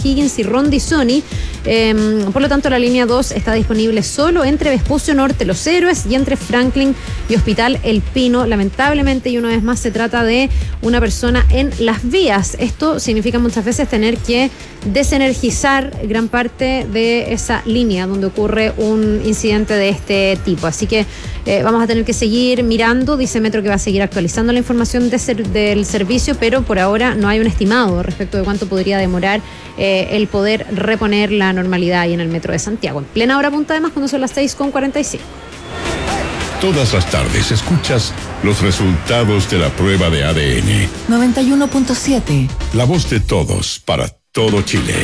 O'Higgins y Rondizoni. Por lo tanto, la línea 2 está disponible solo entre Vespucio Norte, Los Héroes, y entre Franklin y Hospital El Pino. Lamentablemente, y una vez más, se trata de una persona en las vías. Esto significa muchas veces tener que desenergizar gran parte de esa línea donde ocurre un incidente de este tipo. Así que vamos a tener que seguir mirando. Dice Metro que va a seguir actualizando la información del servicio, pero por ahora no hay un estimado respecto de cuánto podría demorar el poder reponer la normalidad ahí en el Metro de Santiago. En plena hora punta, además, cuando son las 6:45. Todas las tardes escuchas los resultados de la prueba de ADN. 91.7. La voz de todos para todo Chile.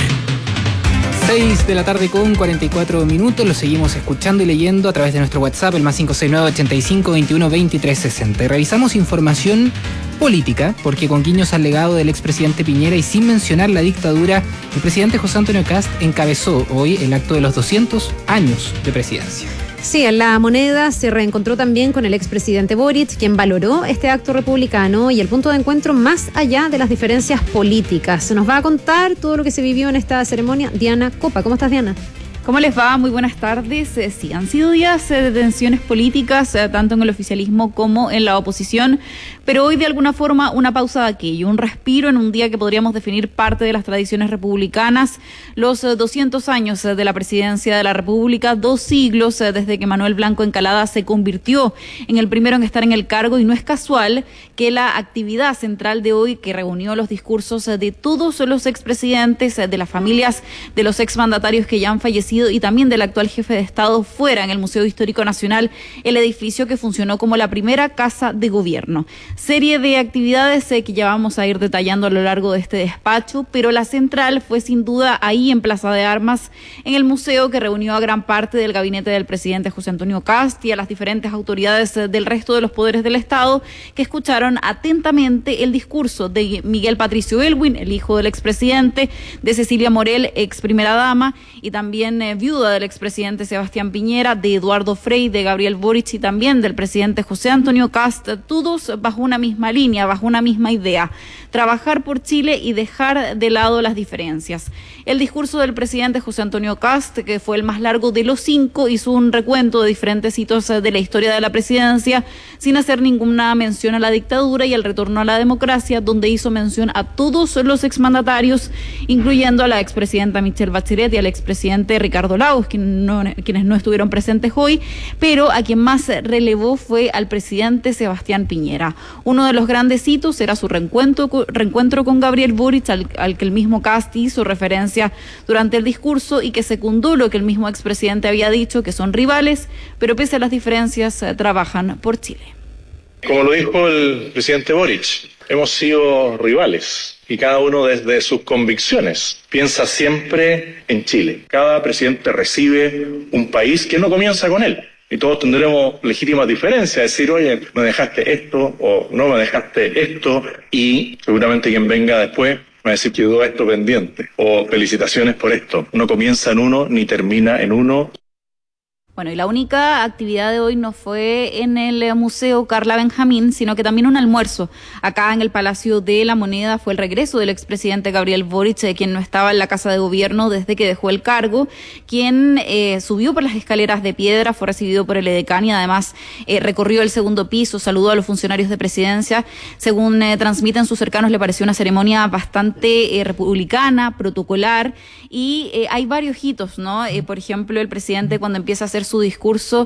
6:44 Lo seguimos escuchando y leyendo a través de nuestro WhatsApp, el más 569-85-21-2360. Y revisamos información política, porque con guiños al legado del expresidente Piñera y sin mencionar la dictadura, el presidente José Antonio Kast encabezó hoy el acto de los 200 años de presidencia. Sí, en La Moneda se reencontró también con el expresidente Boric, quien valoró este acto republicano y el punto de encuentro más allá de las diferencias políticas. Se nos va a contar todo lo que se vivió en esta ceremonia Diana Copa. ¿Cómo estás, Diana? ¿Cómo les va? Muy buenas tardes. Sí, han sido días de tensiones políticas, tanto en el oficialismo como en la oposición, pero hoy de alguna forma una pausa de aquello, un respiro en un día que podríamos definir parte de las tradiciones republicanas, los 200 años de la presidencia de la República, 2 siglos desde que Manuel Blanco Encalada se convirtió en el primero en estar en el cargo, y no es casual que la actividad central de hoy, que reunió los discursos de todos los expresidentes, de las familias de los exmandatarios que ya han fallecido y también del actual jefe de Estado, fuera en el Museo Histórico Nacional, el edificio que funcionó como la primera casa de gobierno. Serie de actividades que ya vamos a ir detallando a lo largo de este despacho, pero la central fue sin duda ahí en Plaza de Armas, en el museo, que reunió a gran parte del gabinete del presidente José Antonio Kast y a las diferentes autoridades del resto de los poderes del Estado, que escucharon atentamente el discurso de Miguel Patricio Aylwin, el hijo del expresidente, de Cecilia Morel, ex primera dama, y también viuda del expresidente Sebastián Piñera, de Eduardo Frei, de Gabriel Boric y también del presidente José Antonio Kast, todos bajo una misma línea, bajo una misma idea: trabajar por Chile y dejar de lado las diferencias. El discurso del presidente José Antonio Kast, que fue el más largo de los 5, hizo un recuento de diferentes hitos de la historia de la presidencia, sin hacer ninguna mención a la dictadura y al retorno a la democracia, donde hizo mención a todos los exmandatarios, incluyendo a la expresidenta Michelle Bachelet y al expresidente Ricardo Lagos, quienes no estuvieron presentes hoy, pero a quien más relevó fue al presidente Sebastián Piñera. Uno de los grandes hitos era su reencuentro con Gabriel Boric, al que el mismo Kast hizo referencia durante el discurso y que secundó lo que el mismo expresidente había dicho, que son rivales, pero pese a las diferencias trabajan por Chile. Como lo dijo el presidente Boric, hemos sido rivales y cada uno desde sus convicciones piensa siempre en Chile. Cada presidente recibe un país que no comienza con él. Y todos tendremos legítimas diferencias, decir, oye, me dejaste esto o no me dejaste esto, y seguramente quien venga después va a decir, quedó esto pendiente, o felicitaciones por esto. No comienza en uno ni termina en uno. Bueno, y la única actividad de hoy no fue en el Museo Carla Benjamín, sino que también un almuerzo acá en el Palacio de la Moneda. Fue el regreso del expresidente Gabriel Boric, quien no estaba en la Casa de Gobierno desde que dejó el cargo, quien subió por las escaleras de piedra, fue recibido por el edecán y además recorrió el segundo piso, saludó a los funcionarios de presidencia. Según transmiten sus cercanos, le pareció una ceremonia bastante republicana, protocolar, y hay varios hitos, ¿no? Por ejemplo, el presidente, cuando empieza a hacer su discurso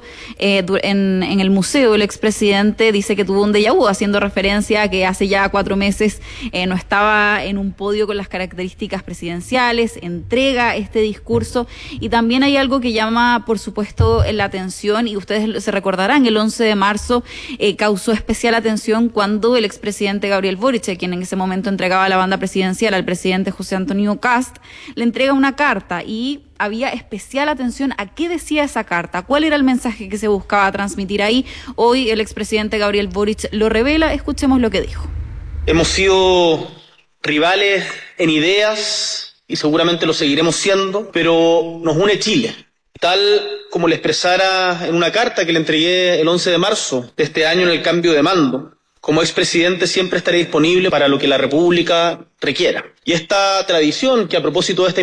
en el museo, el expresidente dice que tuvo un déjà vu, haciendo referencia a que hace ya 4 meses no estaba en un podio con las características presidenciales, entrega este discurso. Y también hay algo que llama, por supuesto, la atención, y ustedes se recordarán, el 11 de marzo causó especial atención cuando el expresidente Gabriel Boric, quien en ese momento entregaba la banda presidencial al presidente José Antonio Kast, le entrega una carta, y había especial atención a qué decía esa carta, cuál era el mensaje que se buscaba transmitir ahí. Hoy el expresidente Gabriel Boric lo revela. Escuchemos lo que dijo. Hemos sido rivales en ideas y seguramente lo seguiremos siendo, pero nos une Chile. Tal como le expresara en una carta que le entregué el 11 de marzo de este año en el cambio de mando, como expresidente siempre estaré disponible para lo que la República requiera. Y esta tradición, que a propósito de esta